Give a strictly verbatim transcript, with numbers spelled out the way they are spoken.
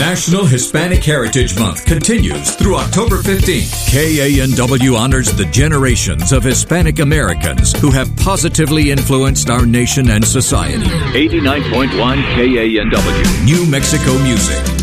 National Hispanic Heritage Month continues through October fifteenth. K A N W honors the generations of Hispanic Americans who have positively influenced our nation and society. eighty-nine point one K A N W, New Mexico Music.